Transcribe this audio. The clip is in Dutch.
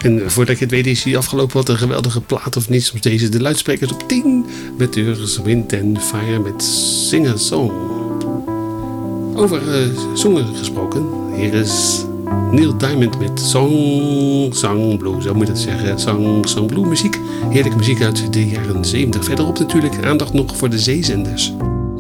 En voordat je het weet is hij afgelopen. Wat een geweldige plaat of niet. Soms deze de luidsprekers op 10. Met Earth, Wind and Fire met Sing a Song. Over zongen gesproken. Hier is Neil Diamond met Song Blue. Zo moet je dat zeggen. Song Blue muziek. Heerlijke muziek uit de jaren 70. Verderop natuurlijk aandacht nog voor de zeezenders.